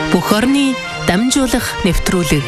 Бүх орны дамжуулах нэвтрүүлэг.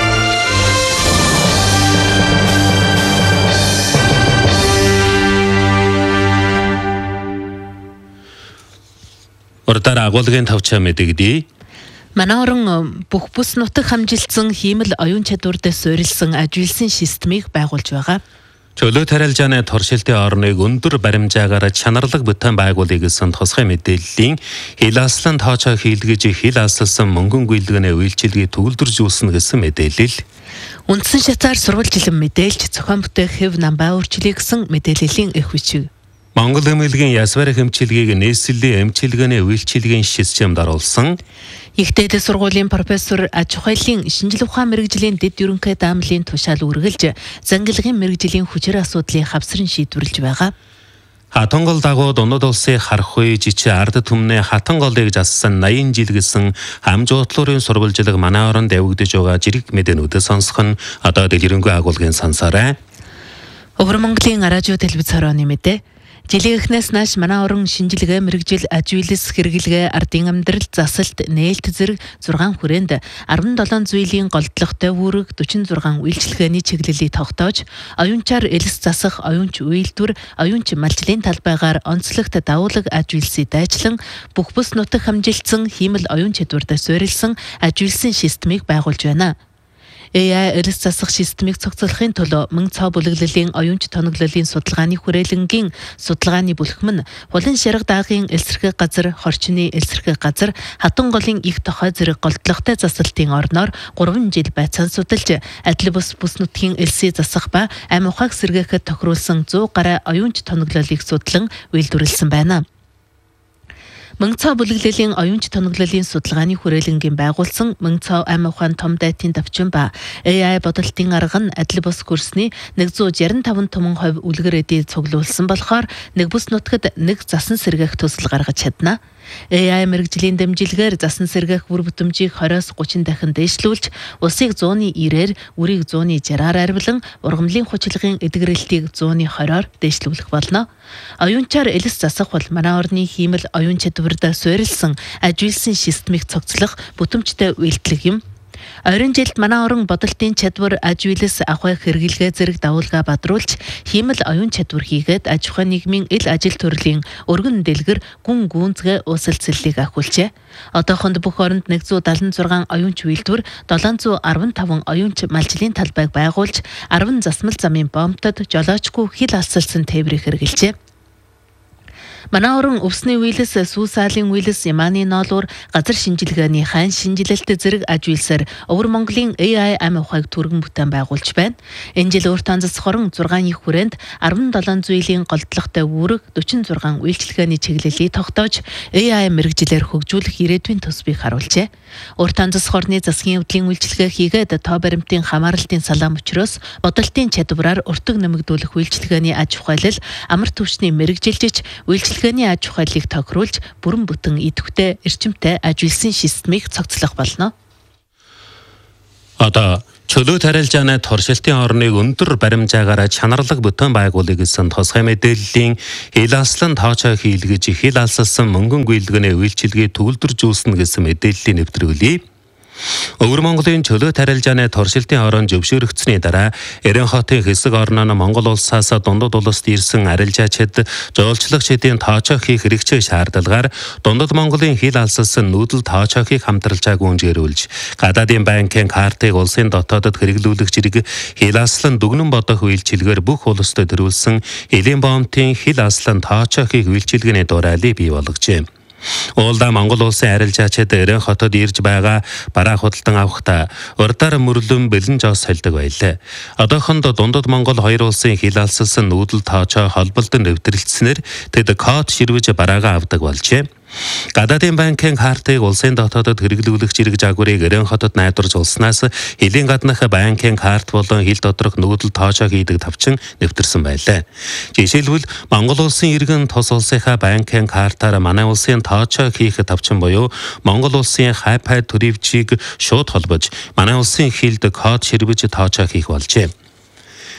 Урдаар агуулгын тавчаа мэдэгдээ. Манай орон бүх бүс нутаг хамжилсан хиймэл оюун чадвартай суурилсан ажилсан системийг байгуулж байгаа. Чөлөө тарилжааны туршилтын орныг өндөр баримжаагаар чанарлаг бүтээн байгуулъя гэсэн тусгай мэдээллийн хил аслан тоочоо хийлгэж хил аслсан мөнгөн гүйлгэний үйлчилгээг төгөлдржүүлсэн гэсэн мэдээлэл. Үндсэн шатаар сурвалжилан мэдээлж зохион бүтээх хэв намбай өөрчлөе гэсэн мэдээллийн их бичиг. Монгол эмнэлгийн ясварх эмчилгээг нийслэлийн эмчилгээний үйлчилгээний системд оруулсан. Их дээд сургуулийн профессор аж ахуйлын шинжлэх ухаан мэрэгжлийн дэд ерөнхий даамлын тушаал үргэлж зангилгын мэрэгжлийн хүчээр асуудлыг хавсран шийдвэрлэж байгаа. Хатангол дагуу дунд улсын харах үе жичи ард түмний хатанголыг зассан 80 жил гэсэн хамжуудлуурын сурвалжилга манай оронд явагдаж байгаа жирэг мэдээнүүдээ сонсох нь одоо дэлгэрэнгүй агуулгын сансараа. Өвөр Монголын радио телевиз хорооны мэдээ. Жилийн эхнээс нааш манай орон шинжилгээ мэрэгжил аж үйлс хэрэглэгээ ардын амьдрал засалт нээлт зэрэг 6 хүрээнд 17 зүйлийн голдлоготой үүрэг 46 үйлчилгээний чиглэлийг тогтоож оюунчаар элс засах оюунч үйлдвэр оюунч малчлалын талбайгаар онцлогт давуулаг аж үйлсийг дайчлан бүх бүс нутаг хамжилсан хиймэл оюун чадвартай суурилсан аж үйлсийн системийг байгуулж байна. AI элс засах системийг цогцолохын төлөө мөн цоо бүлэглэлийн оюунч тоноглолын судалгааны хүрээлэнгийн судалгааны бүлхм нь Булан Шарга даагийн элсэрхэг газар, Хорчны элсэрхэг газар, Хатанголын их тохой зэрэг голдлоготой засалтын орноор 3 жил байцаан судалж, адил бус нутгийн элсийг засах ба амь ухааг сэргээхэд тохируулсан 100 гаруй оюунч тоноглолыг судлан үйлдвэрлэсэн байна. Мөн цоо бүлэглэлийн оюунч тоноглолын судалгааны хүрээлэнгийн байгуулсан мөн цоо амь ухаан том дайтын давчин ба AI бодолтын арга нь адил бус курсны 165 томон хувь үлгэр эдийг цуглуулсан болохоор нэг бус нутгад нэг засан сэргээх төсөл гаргаж чадна. AI мэрэгжлийн дэмжлэгээр засан сэргээх бүр бүтэмжийг 20-30 дахин дээшлүүлж, усыг 190-ээр, үрийг 160-аар арвилан, ургамлын хүчилгын эдгэрэлтийг 120-оор дээшлүүлэх болно. Оюунчаар элс засах бол манай орны хиймэл оюун чадвартай суурилсан аж үйлсийн системийг цогцлох бүтэмжтэй үйлдэлэг юм. Ойрын жилд манай орон бодолтын чадвар аж үйлс ахуй хэрэглэгээ зэрэг давуулга бадруулж хиймэл оюун чадвар хийгээд аж ахуй нийгмийн ил ажил төрлийн өргөн дэлгэр гүн гүнзгий уусалцлыг ахиулжээ. Одоохонд бүх оронд 176 оюунч үйлдвэр 715 оюунч малчлалын талбайг байгуулж 10 засмал замын бомтод жолоочгүй хил алсалсан тээврийг хэрэгжилжээ. Манай орон өвсний үйлс, сүүсаалын үйлс, ямааны ноолуур, газар шинжилгээний хайн шинжилэлт зэрэг аж үйлсээр Өвөр Монголын AI амь ухааг түргэн бүтээн байгуулж байна. Энэ жил өөртөө засах орон 6 их хүрээнд 17 зүйлийн голдлоготой үүрэг 46 үйлчилгээний чиглэлийг тогтоож AI мэрэгжилээр хөгжүүлэх ирээдүйн төсвийг харуулжээ. Өөртөө засах орны засгийн явдлын үйлчилгээ хийгээд тоо баримтын хамааралтын салаам учраас бодолтын чадвараар уртаг нэмэгдүүлэх үйлчилгээний аж ахуйлал амар түвшний мэрэгжилжиж үйлчилгээний аж ахуйлыг тохируулж бүрэн бүтэн идэвхтэй эрчимтэй аж үйлсийн системийг цогцлох болно. Одоо чөлөө тарилжааны туршилтын орныг өндөр баримжаагаар чанарлаг бүтээн байгуулъя гэсэн тусгай мэдээллийн хил аслан тоочоо хийлгэж хил алсалсан мөнгөн гүйлгэний үйлчилгээг төгөлдржүүлсэн гэсэн мэдээллийн нэвтрүүлгийг Өвөр Монголын чөлөө тарилжааны туршилтын орон зөвшөөрөгдсөний дараа Эрен хотын хэсэг орноо Монгол улсаас дундад улсад ирсэн арилжаачид жуулчлагч эдийн тоочоо хийх хэрэгцээ шаардлагаар дундад Монголын хил алсалсан нүүдэл тоочоо хийх хамтралжааг гүнжгэрүүлж гадаадын банкын картыг улсын дотоодод хэрэглүүлэх зэрэг хил аслан дүгнэн бодох үйлчилгээр бүх улсад төрүүлсэн элийн бомтын хил аслан тоочоо хийх үйлчилгээний дураалыг бий болгожээ. Улда Монгол улсын арилжаачид Эрен хотод ирж байгаа бараа худалдан авахдаа урдаар мөрлөн бэлэн жоос солидог байлаа. Одоохонд дундад Монгол хоёр улсын хил алсалсан нүүдэл тоочоо холболтон нэвтрэлцснээр тэд код ширвэж бараагаа авдаг болжээ. Гадаадын банкын картыг улсын дотоодод хэрэглүүлэх зэрэг жагварыг Эрен хотод найдварж улснаас элийн гаднах банкын карт болон хил доторх нүүдэл тоочоо хийдэг тавчин нэвтэрсэн байлаа. Жишээлбэл Монгол улсын иргэн тус улсынхаа банкын картаар манай улсын тоочоо хийх тавчин буюу Монгол улсын хайпай төрөвчийг шууд холбож манай улсын хилд код ширвэж тоочоо хийх болжээ.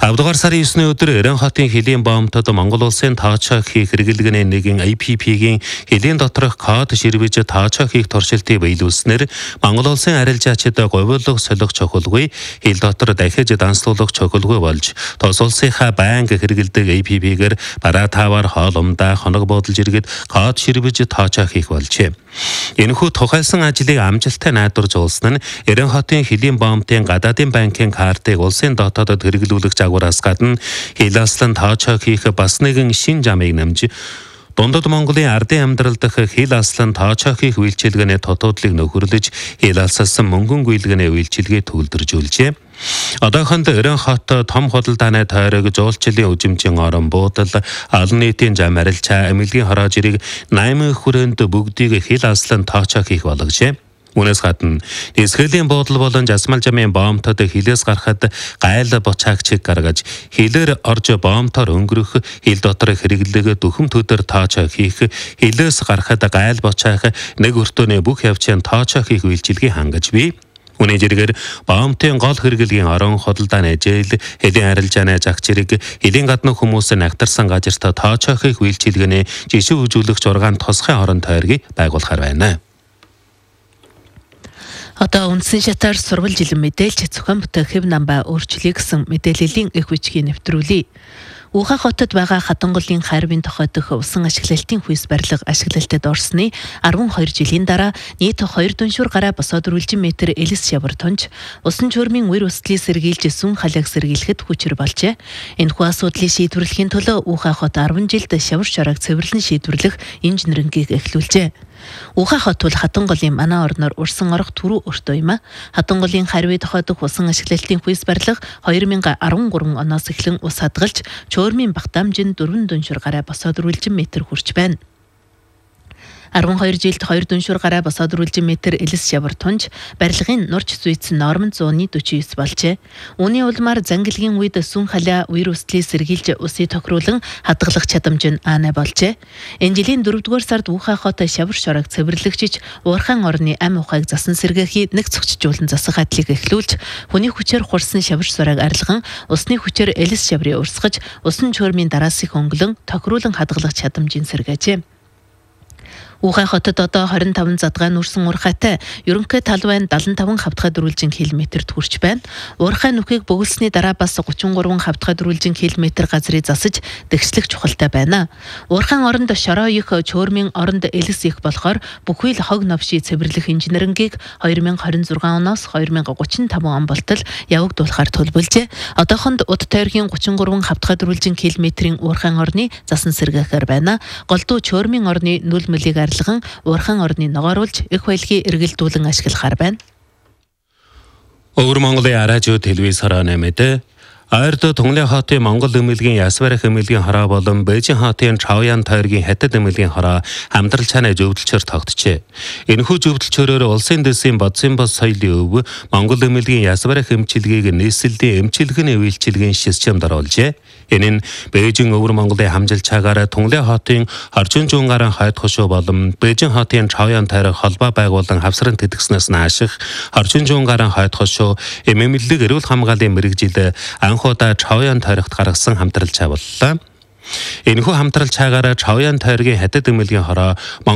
5 дугаар сарын 9-ний өдөр Эрен хотын Хэлийн боомтод Монгол улсын таачаа хийх хэрэглэгээний нэгэн IPP-гийн Хэлийн доторх код ширвэж таачаа хийх туршилтыг биелүүлснээр Монгол улсын арилжаачид говьлог солих чухалгүй хил дотор дахиж данслуулах чухалгүй болж тус улсынхаа байнга хэрэглэдэг IPP-гээр бараа таваар хоол умдаа хоног бодолж иргэд код ширвэж таачаа хийх болжээ. Энэхүү тухайлсан ажлыг амжилттай найдварж уулсан нь Эрен хотын Хэлийн боомтын гадаадын банкын картыг улсын дотоодод хэрэглүүлэх загвараас гадна хилааслан таачаа хийх бас нэгэн шин замыг нэмж Дундад Монголын ардын амьдрал дахь хилааслан таачаа хийх үйлчилгээний тотуудлыг нөхөрлөж хилаалсан мөнгөн гүйлгээний үйлчилгээ төвлөржүүлжээ. Одоохонд Эрен хот том худалдааны тойрог жуулчлалын үжимжийн орон буудал олон нийтийн зам арилжаа эмнэлгийн хороо жирийг 8 хүрээнд бүгдийг хилааслан таачаа хийх болгожээ. Үүнээс гадна эсрэлийн буудал болон засмал жамын боомтод хилээс гарахад гайл бочаагчиг гаргаж хилээр орж боомтоор өнгөрөх хил дотор хэрэглэгээ дүхэм төдөр таачаа хийх хилээс гарахад гайл бочаах нэг өртөөний бүх явцын таачаа хийх үйлчилгээ хангаж бий. Үүний зэрэгээр боомтын гол хэрэглэгийн орон худалдааны жээл хэлийн арилжааны загчрыг хэлийн гадны хүмүүсийн нагтарсан газарт таачаа хийх үйлчилгээний жишээ үзүүлэх 6 тусгай орон тойргийг байгуулахар байна. Одоо үндсэн шатаар сурвалж илэн мэдээлж зохион бүтээх хэв намбаа өөрчлөе гэсэн мэдээллийн их хүчгийн нэвтрүүлээ. Ухаан хотод байгаа Хатанголын хайрвын тохойдох усан ашиглалтын хүйс барилга ашиглалтад орсны 12 жилийн дараа нийт 2 дүншүүр гараа босоод үргэлжин метр элис шавар тунж усан чөрмийн үер өсдлийг сэргийлж сүн халааг сэргийлэхэд хүчээр болжээ. Энэхүү асуудлыг шийдвэрлэхийн тулд Ухаан хот 10 жилд шавар шороог цэвэрлэн шийдвэрлэх инженерингийг эхлүүлжээ. Ухаан хот бол Хатанголын манай орноор урсан орох түрүү өртөө юм а. Хатанголын хайрвын тохойдох усан ашиглалтын хүйс барилга 2013 оноос эхлэн ус хадгалж чөөрмийн багтаамжинд 4 дүншүүр гараа босоод үргэлжин метр хүрч байна. 12 жилд 2 дүншүүр гараа босоод үргэлжин метр элис шавар тунж барилгын нурч зүйц нормын 149 болжээ. Үүний улмаар зангилгийн үед сүн халаа үер өсдлийг сэргийлж усыг тохируулан хадгалах чадамж нь аанай болжээ. Энэ жилийн 4-р сард Ухаан хот шавар шороог цэвэрлэгчиж уурхайн орны ам ухааг засан сэргээхийг нэг цогцжуулан засах ажлыг эхлүүлж хүний хүчээр хурсан шавар шороог арилган усны хүчээр элис шаврыг урсгаж усан чөөрмийн дараас их өнгөлөн тохируулан хадгалах чадамжийг сэргээжээ. Ухаан хотод одоо 25 задгай нүрсэн уурхайтай ерөнхий талбайн 75 хавтгай дөрвөлжин километрт хүрч байна. Уурхай нүхийг бөглсний дараа бас 33 хавтгай дөрвөлжин километр газрыг засаж дэгчлэх чухалтай байна. Уурхайн оронд шороо их чөөрмийн оронд элис их болохоор бүхий л хог новши цэвэрлэх инженерингийг 2026 оноос 2035 он болтол явагдуулахаар төлөвлөжээ. Одоохонд уд тойргийн 33 хавтгай дөрвөлжин километрийн уурхайн орны засан сэргээхээр байна. Голдуу чөөрмийн орны нүлмөлийг уурхайн орны ногооруулж их баялагийг эргэлдүүлэн ашиглахаар байна. Өвөр Монголын радио телевиз хорооны мэдээ Ойрд Түнглэн хотын Монгол эмнэлгийн Ясварх эмнэлгийн хороо болон Бээжин хотын Чаоян тойргийн Хятад эмнэлгийн хороо хамтрал чанаа зөвлөлчөөр тогтжээ. Энэхүү зөвлөлчөөрөөр улсын дэсийн бодсын бос соёлын өв Монгол эмнэлгийн Ясварх эмчилгээг нийслэлийн эмчилгээний үйлчилгээний системд оруулжээ. Энэ нь Бээжин өвөр Монголын хамжилчаагаар Түнглэн хотын Орчин зүүн гарын хойд хошуу болон Бээжин хотын Чаоян тойрог холбоо байгуулан хавсран тэтгэснээс нааших Орчин зүүн гарын хойд хошуу эмнэлэг эрүүл хамгааллын мэрэгжил анхудаа Чаоян тойрогт гаргасан хамтрал чаа боллоо. Энэхүү хамтрал чаагаар Чаоян тойргийн Хятад эмнэлгийн хороо